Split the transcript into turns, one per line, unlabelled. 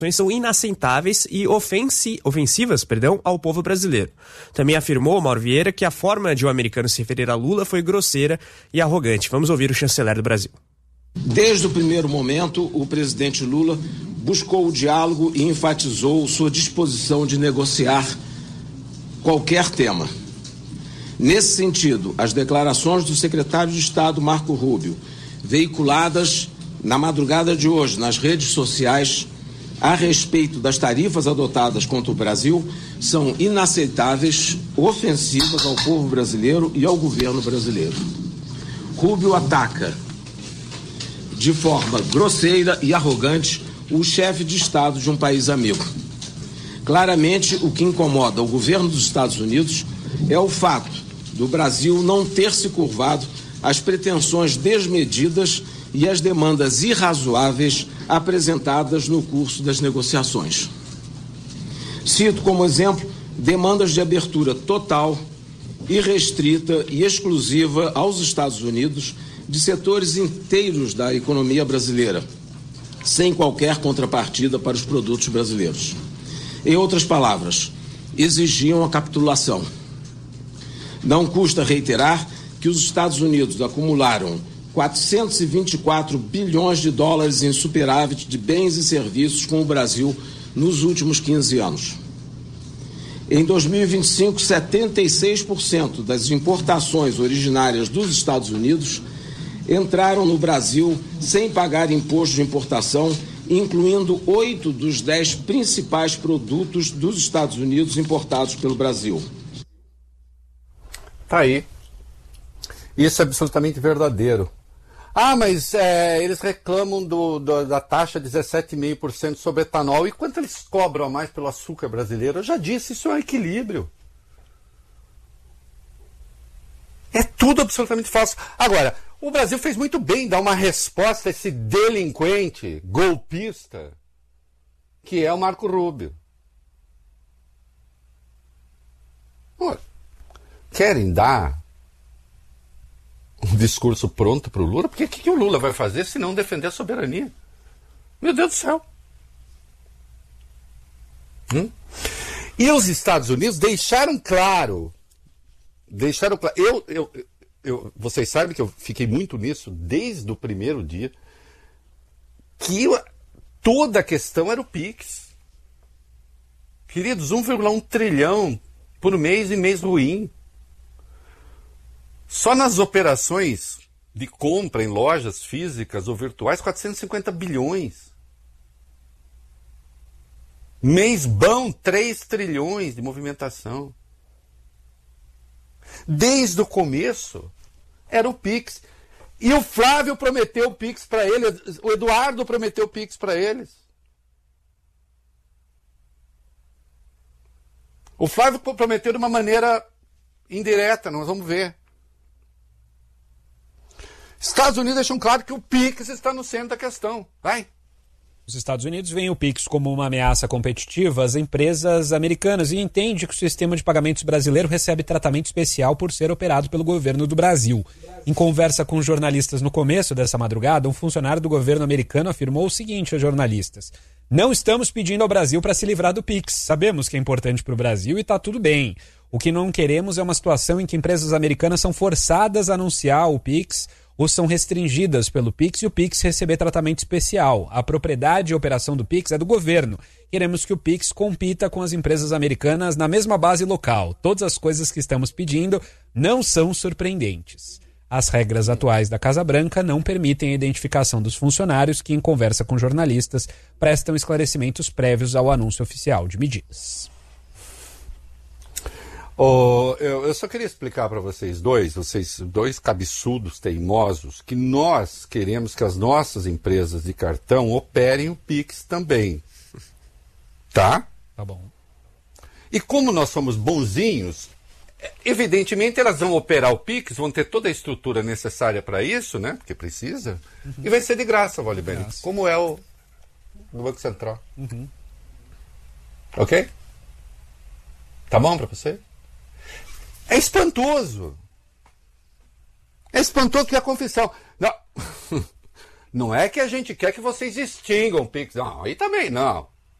são inaceitáveis e ofensivas, ao povo brasileiro. Também afirmou Mauro Vieira que a forma de o americano se referir a Lula foi grosseira e arrogante. Vamos ouvir o chanceler do Brasil.
Desde o primeiro momento, o presidente Lula buscou o diálogo e enfatizou sua disposição de negociar qualquer tema. Nesse sentido, as declarações do secretário de Estado, Marco Rubio, veiculadas na madrugada de hoje nas redes sociais a respeito das tarifas adotadas contra o Brasil são inaceitáveis, ofensivas ao povo brasileiro e ao governo brasileiro. Rubio ataca de forma grosseira e arrogante o chefe de Estado de um país amigo. Claramente, o que incomoda o governo dos Estados Unidos é o fato do Brasil não ter se curvado às pretensões desmedidas e às demandas irrazoáveis apresentadas no curso das negociações. Cito como exemplo demandas de abertura total, irrestrita e exclusiva aos Estados Unidos de setores inteiros da economia brasileira, sem qualquer contrapartida para os produtos brasileiros. Em outras palavras, exigiam a capitulação. Não custa reiterar que os Estados Unidos acumularam 424 bilhões de dólares em superávit de bens e serviços com o Brasil nos últimos 15 anos. Em 2025, 76% das importações originárias dos Estados Unidos entraram no Brasil sem pagar imposto de importação, incluindo 8 dos 10 principais produtos dos Estados Unidos importados pelo Brasil.
Tá aí. Isso é absolutamente verdadeiro. Mas eles reclamam da taxa de 17,5% sobre etanol. E quanto eles cobram a mais pelo açúcar brasileiro? Eu já disse, isso é um equilíbrio. É tudo absolutamente falso. Agora, o Brasil fez muito bem em dar uma resposta a esse delinquente, golpista, que é o Marco Rubio. Pô, querem dar um discurso pronto para o Lula? Porque o que o Lula vai fazer se não defender a soberania? Meu Deus do céu. E os Estados Unidos deixaram claro. Vocês sabem que eu fiquei muito nisso desde o primeiro dia, que toda a questão era o PIX. Queridos, 1,1 trilhão por mês e mês ruim. Só nas operações de compra em lojas físicas ou virtuais, 450 bilhões. Mês bom, 3 trilhões de movimentação. Desde o começo, era o PIX. E o Flávio prometeu o PIX para eles, o Eduardo prometeu o PIX para eles. O Flávio prometeu de uma maneira indireta, nós vamos ver. Estados Unidos deixam claro que o PIX está no centro da questão. Vai.
Os Estados Unidos veem o PIX como uma ameaça competitiva às empresas americanas e entende que o sistema de pagamentos brasileiro recebe tratamento especial por ser operado pelo governo do Brasil. Em conversa com jornalistas no começo dessa madrugada, um funcionário do governo americano afirmou o seguinte aos jornalistas: não estamos pedindo ao Brasil para se livrar do PIX. Sabemos que é importante para o Brasil e está tudo bem. O que não queremos é uma situação em que empresas americanas são forçadas a anunciar o PIX ou são restringidas pelo PIX e o PIX receber tratamento especial. A propriedade e operação do PIX é do governo. Queremos que o PIX compita com as empresas americanas na mesma base local. Todas as coisas que estamos pedindo não são surpreendentes. As regras atuais da Casa Branca não permitem a identificação dos funcionários que, em conversa com jornalistas, prestam esclarecimentos prévios ao anúncio oficial de medidas.
Eu só queria explicar para vocês dois cabeçudos teimosos, que nós queremos que as nossas empresas de cartão operem o PIX também. Tá?
Tá bom.
E como nós somos bonzinhos, evidentemente elas vão operar o PIX, vão ter toda a estrutura necessária para isso, né? Porque precisa. E vai ser de graça, Vale Bem. Como é o do Banco Central. Ok? Tá bom para você? É espantoso. É espantoso que a confissão. Não, não é que a gente quer que vocês extingam o PIX. Não, aí também não.